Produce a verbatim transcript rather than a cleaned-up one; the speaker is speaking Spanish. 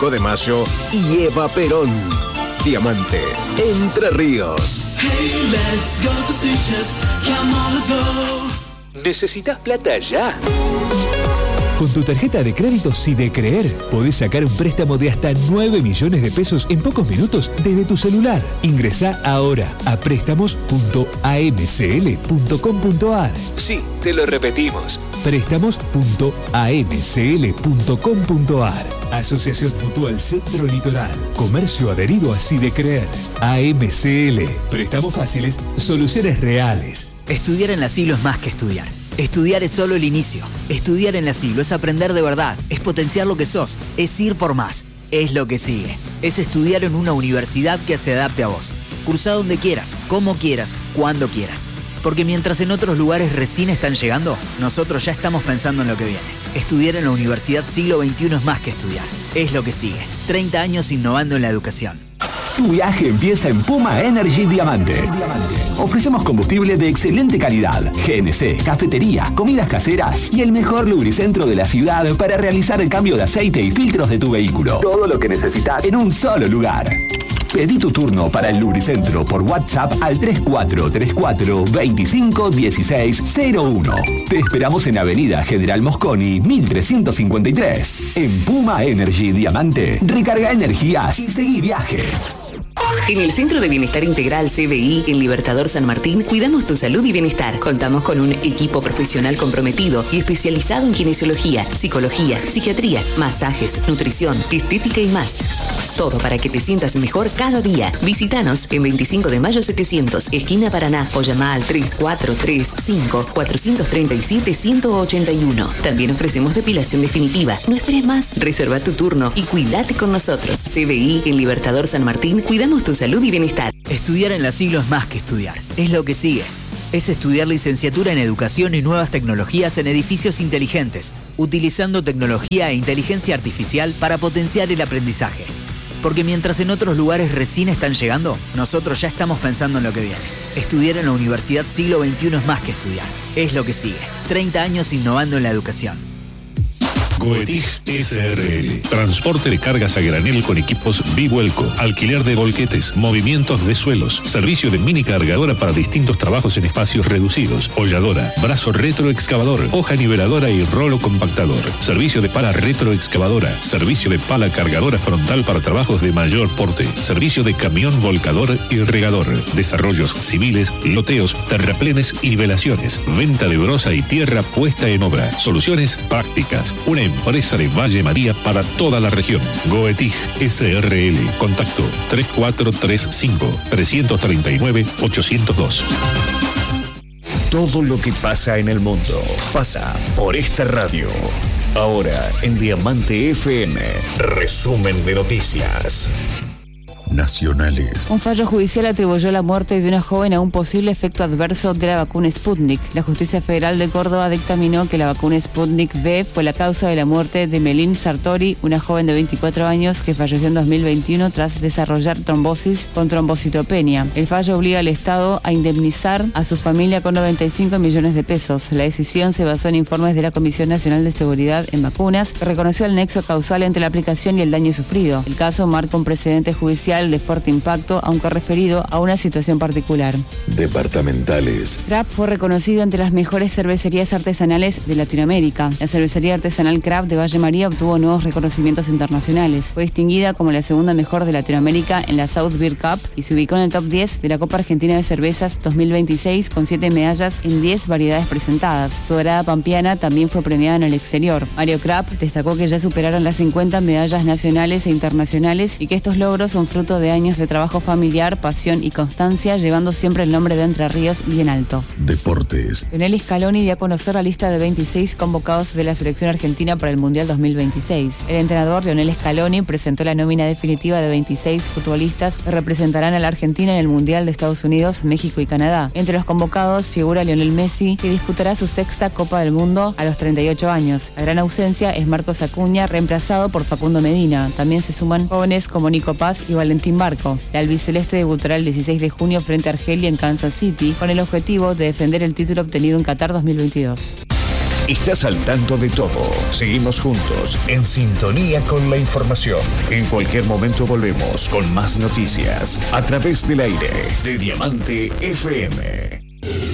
Francisco de Mayo y Eva Perón. Diamante, Entre Ríos. Hey, let's go to Sitges. Come on, let's go. ¿Necesitas plata ya? Con tu tarjeta de crédito Sidecreer podés sacar un préstamo de hasta nueve millones de pesos en pocos minutos desde tu celular. Ingresá ahora a préstamos punto a m c l punto com punto a r. Sí, te lo repetimos. préstamos punto a m c l punto com punto a r. Asociación Mutual Centro Litoral. Comercio adherido a Sidecreer. A M C L. Préstamos fáciles, soluciones reales. Estudiar en la Siglo es más que estudiar. Estudiar es solo el inicio. Estudiar en la Siglo es aprender de verdad, es potenciar lo que sos, es ir por más. Es lo que sigue. Es estudiar en una universidad que se adapte a vos. Cursa donde quieras, como quieras, cuando quieras. Porque mientras en otros lugares recién están llegando, nosotros ya estamos pensando en lo que viene. Estudiar en la Universidad Siglo veintiuno es más que estudiar. Es lo que sigue. treinta años innovando en la educación. Tu viaje empieza en Puma Energy Diamante. Ofrecemos combustible de excelente calidad, G N C, cafetería, comidas caseras y el mejor lubricentro de la ciudad para realizar el cambio de aceite y filtros de tu vehículo. Todo lo que necesitas en un solo lugar. Pedí tu turno para el lubricentro por WhatsApp al tres cuatro tres cuatro, veinticinco dieciséis cero uno. Te esperamos en Avenida General Mosconi, mil trescientos cincuenta y tres. En Puma Energy Diamante, recarga energías y seguí viaje. En el Centro de Bienestar Integral C B I, en Libertador San Martín, cuidamos tu salud y bienestar. Contamos con un equipo profesional comprometido y especializado en kinesiología, psicología, psiquiatría, masajes, nutrición, estética y más. Todo para que te sientas mejor cada día. Visítanos en veinticinco de mayo setecientos, esquina Paraná, o llama al tres cuatro tres cinco, cuatro tres siete, uno ocho uno. También ofrecemos depilación definitiva. No esperes más, reserva tu turno y cuídate con nosotros. C B I, en Libertador San Martín, cuidamos tu salud y bienestar. Estudiar en la Siglo es más que estudiar. Es lo que sigue. Es estudiar licenciatura en educación y nuevas tecnologías en edificios inteligentes, utilizando tecnología e inteligencia artificial para potenciar el aprendizaje. Porque mientras en otros lugares recién están llegando, nosotros ya estamos pensando en lo que viene. Estudiar en la Universidad Siglo veintiuno es más que estudiar. Es lo que sigue. treinta años innovando en la educación. Goetig S R L. Transporte de cargas a granel con equipos Bivuelco. Alquiler de volquetes, movimientos de suelos. Servicio de mini cargadora para distintos trabajos en espacios reducidos. Holladora, brazo retroexcavador, hoja niveladora y rolo compactador. Servicio de pala retroexcavadora. Servicio de pala cargadora frontal para trabajos de mayor porte. Servicio de camión volcador y regador. Desarrollos civiles, loteos, terraplenes y velaciones. Venta de brosa y tierra puesta en obra. Soluciones prácticas. Una empresa de Valle María para toda la región. Goetig S R L. Contacto tres cuatro tres cinco, tres tres nueve, ocho cero dos. Todo lo que pasa en el mundo pasa por esta radio. Ahora en Diamante F M. Resumen de noticias nacionales. Un fallo judicial atribuyó la muerte de una joven a un posible efecto adverso de la vacuna Sputnik. La Justicia Federal de Córdoba dictaminó que la vacuna Sputnik V fue la causa de la muerte de Melin Sartori, una joven de veinticuatro años que falleció en dos mil veintiuno tras desarrollar trombosis con trombocitopenia. El fallo obliga al Estado a indemnizar a su familia con noventa y cinco millones de pesos. La decisión se basó en informes de la Comisión Nacional de Seguridad en Vacunas, que reconoció el nexo causal entre la aplicación y el daño sufrido. El caso marca un precedente judicial de fuerte impacto, aunque referido a una situación particular. Departamentales. Craft fue reconocido entre las mejores cervecerías artesanales de Latinoamérica. La cervecería artesanal Craft de Valle María obtuvo nuevos reconocimientos internacionales. Fue distinguida como la segunda mejor de Latinoamérica en la South Beer Cup y se ubicó en el top diez de la Copa Argentina de Cervezas dos mil veintiséis con siete medallas en diez variedades presentadas. Su dorada pampeana también fue premiada en el exterior. Mario Craft destacó que ya superaron las cincuenta medallas nacionales e internacionales y que estos logros son fruto de años de trabajo familiar, pasión y constancia, llevando siempre el nombre de Entre Ríos bien alto. Deportes. Lionel Scaloni dio a conocer la lista de veintiséis convocados de la selección argentina para el Mundial dos mil veintiséis. El entrenador Lionel Scaloni presentó la nómina definitiva de veintiséis futbolistas que representarán a la Argentina en el Mundial de Estados Unidos, México y Canadá. Entre los convocados figura Lionel Messi, que disputará su sexta Copa del Mundo a los treinta y ocho años. La gran ausencia es Marcos Acuña, reemplazado por Facundo Medina. También se suman jóvenes como Nico Paz y Valentín Barco. La albiceleste debutará el dieciséis de junio frente a Argelia en Kansas City con el objetivo de defender el título obtenido en Qatar dos mil veintidós. Estás al tanto de todo. Seguimos juntos, en sintonía con la información. En cualquier momento volvemos con más noticias a través del aire de Diamante F M.